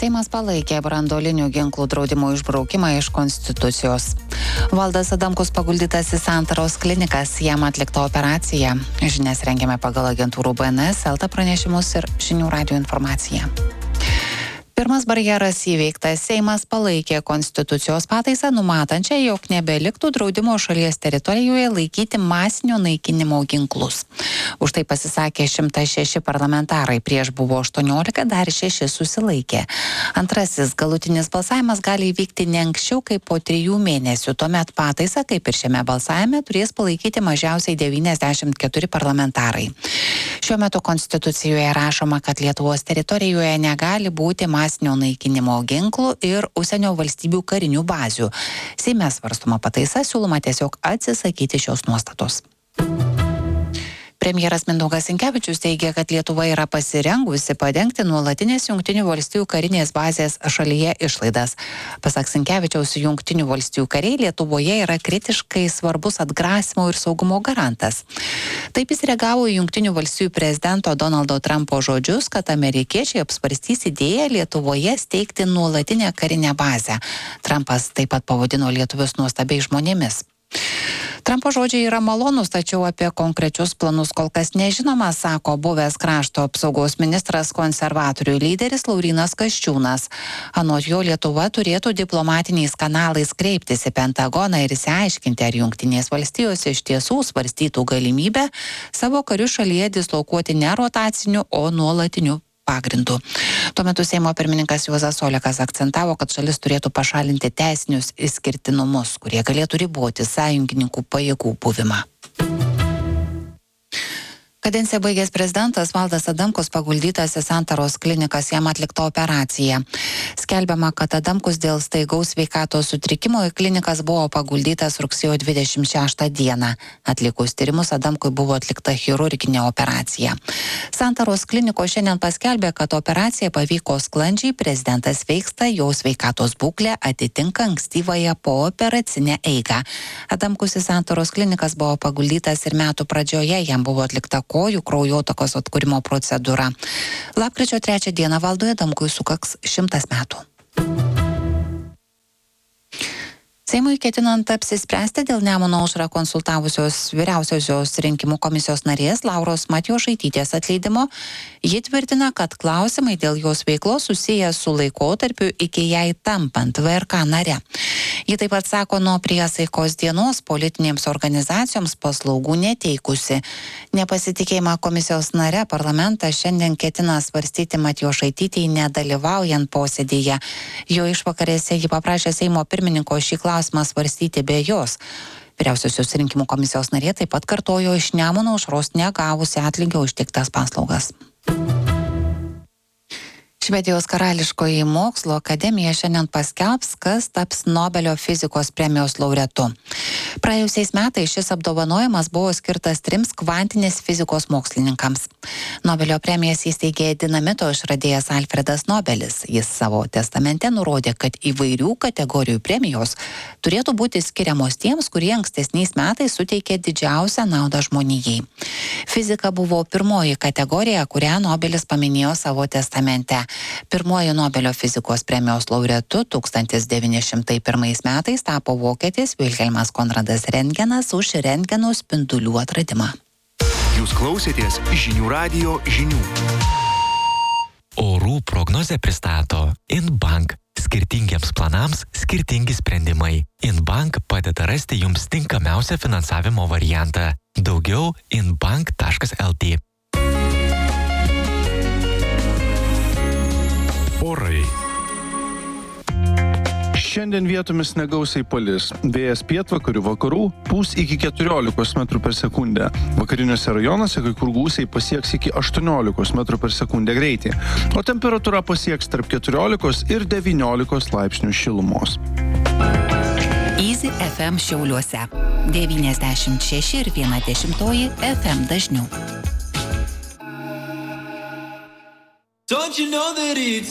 Seimas palaikė branduolinių ginklų draudimo išbraukimą iš Konstitucijos. Valdas Adamkus paguldytas į Santaros klinikas, jam atlikta operacija. Žinias rengiame pagal agentūrų BNS, LT pranešimus ir Žinių radijo informaciją. Pirmas barjeras įveiktas. Seimas palaikė Konstitucijos pataisą, numatančią, jog nebeliktų draudimo šalies teritorijoje laikyti masinio naikinimo ginklus. Už tai pasisakė 106 parlamentarai, prieš buvo 18, dar 6 susilaikė. Antrasis galutinis balsavimas gali įvykti ne anksčiau kaip po 3 mėnesių. Tuomet pataisą, kaip ir šiame balsavime, turės palaikyti mažiausiai 94 parlamentarai. Šiuo metu Konstitucijoje rašoma, kad Lietuvos teritorijoje negali būti masinio naikinimo ginklų ir užsienio valstybių karinių bazių. Seime svarstoma pataisa, siūloma tiesiog atsisakyti šios nuostatos. Premjeras Mindaugas Sinkevičius teigia, kad Lietuva yra pasirengusi padengti nuolatinės Jungtinių valstijų karinės bazės šalyje išlaidas. Pasak Sinkevičiaus, Jungtinių valstijų kariai Lietuvoje yra kritiškai svarbus atgrasimo ir saugumo garantas. Taip jis reagavo į Jungtinių valstijų prezidento Donaldo Trumpo žodžius, kad amerikiečiai apsvarstys idėją Lietuvoje steigti nuolatinę karinę bazę. Trumpas taip pat pavadino lietuvius nuostabiais žmonėmis. Trumpo žodžiai yra malonus, tačiau apie konkrečius planus kol kas nežinoma, sako buvęs krašto apsaugos ministras konservatorių lyderis Laurynas Kasčiūnas. Anot jo, Lietuva turėtų diplomatiniais kanalais kreiptis į Pentagoną ir išsiaiškinti, ar Jungtinės valstijos iš tiesų svarstytų galimybę savo karius šalyje dislokuoti ne rotaciniu, o nuolatiniu pagrindu. Tuo metu Seimo pirmininkas Juozas Olekas akcentavo, kad šalis turėtų pašalinti teisinius išskirtinumus, kurie galėtų riboti sąjungininkų pajėgų buvimą. Kadenciją baigęs prezidentas Valdas Adamkus paguldytas į Santaros klinikas, jam atlikta operacija. Skelbiama, kad Adamkus dėl staigaus sveikatos sutrikimo į klinikas buvo paguldytas rugsėjo 26 dieną. Atlikus tyrimus Adamkui buvo atlikta chirurginė operacija. Santaros kliniko šiandien paskelbė, kad operacija pavyko sklandžiai, prezidentas sveiksta, jo sveikatos būklė atitinka ankstyvąją pooperacinę eigą. Adamkus į Santaros klinikas buvo paguldytas ir metų pradžioje, jam buvo atlikta kojų kraujotakos atkūrimo procedūra. Lapkričio 3 dieną Valdui Adamkui sukaks 100 metų. Seimui ketinant apsispręsti dėl Nemuno aušrą konsultavusios vyriausiosios rinkimų komisijos narės Lauros Matjošaitytės atleidimo, ji tvirtina, kad klausimai dėl jos veiklos susiję su laikotarpiu iki jai tampant VRK nare. Ji taip pat sako, nuo priesaikos dienos politinėms organizacijoms paslaugų neteikusi. Nepasitikėjimą komisijos nare parlamentas šiandien ketina svarstyti Matjošaitytei nedalyvaujant posėdėje. Jo išvakarėse ji paprašė Seimo pirmininko šį klausimą svarstyti be jos. Vyriausiosios rinkimų komisijos narė taip pat kartojo iš Nemuno aušros negavusi atlygio už teiktas paslaugas. Švedijos karališkoji mokslo akademija šiandien paskelbs, kas taps Nobelio fizikos premijos laureatu. Praėjusiais metais šis apdovanojimas buvo skirtas 3 kvantinės fizikos mokslininkams. Nobelio premijas įsteigė dinamito išradėjas Alfredas Nobelis. Jis savo testamente nurodė, kad įvairių kategorijų premijos turėtų būti skiriamos tiems, kurie ankstesniais metais suteikė didžiausią naudą žmonijai. Fizika buvo pirmoji kategorija, kurią Nobelis paminėjo savo testamente. Pirmoji Nobelio fizikos premijos laureatu 1901 metais tapo vokietis Vilhelmas Konradas Rentgenas už rentgeno spindulių atradimą. Jūs klausėtės Žinių radijo žinių. Orų prognozę pristato InBank. Skirtingiems planams skirtingi sprendimai. InBank padeda rasti jums tinkamiausią finansavimo variantą. Daugiau inbank.lt. Orai. Šiandien vietomis negausiai palis. Vėjas pietvakarių vakarų pūs iki 14 metrų per sekundę. Vakariniuose rajonuose kai kur gūsiai pasieks iki 18 metrų per sekundę greitį. O temperatūra pasieks tarp 14 ir 19 laipsnių šilumos. Easy FM Šiauliuose. 96 ir 1/10 FM dažnių. Don't you know that it's